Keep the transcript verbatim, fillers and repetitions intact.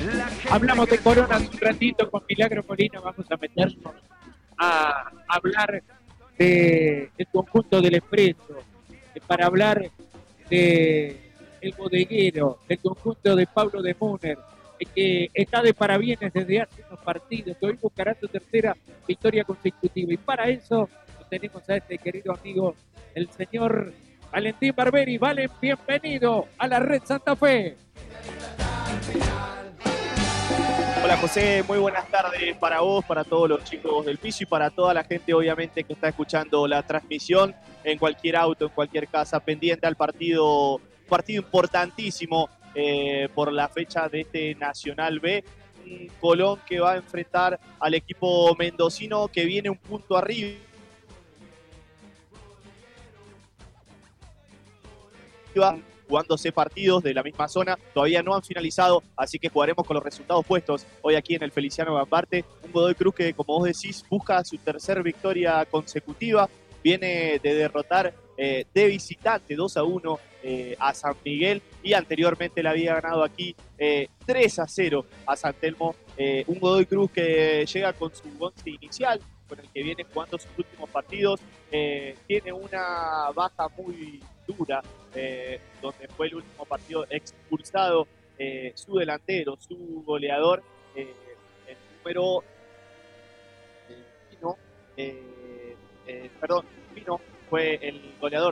Hablamos de Corona hace un ratito con Milagro Molina, vamos a meternos a hablar de, del conjunto del Expreso, eh, para hablar de el bodeguero, del conjunto de Pablo de Muner, eh, que está de parabienes desde hace unos partidos, que hoy buscará su tercera victoria consecutiva. Y para eso tenemos a este querido amigo, el señor Valentín Barberi. Valen, bienvenido a la Red Santa Fe. Hola José, muy buenas tardes para vos, para todos los chicos del piso y para toda la gente obviamente que está escuchando la transmisión en cualquier auto, en cualquier casa, pendiente al partido, partido importantísimo eh, por la fecha de este Nacional B. Un Colón que va a enfrentar al equipo mendocino que viene un punto arriba. Jugándose partidos de la misma zona, todavía no han finalizado, así que jugaremos con los resultados puestos hoy aquí en el Feliciano Gambarte. Un Godoy Cruz que, como vos decís, busca su tercer victoria consecutiva, viene de derrotar eh, de visitante dos a uno eh, a San Miguel y anteriormente le había ganado aquí eh, tres a cero a San Telmo. Eh, un Godoy Cruz que llega con su once inicial, con el que viene jugando sus últimos partidos, eh, tiene una baja muy dura, eh, donde fue el último partido expulsado eh, su delantero, su goleador, eh, el número eh, Pino, eh, eh, perdón, Pino fue el goleador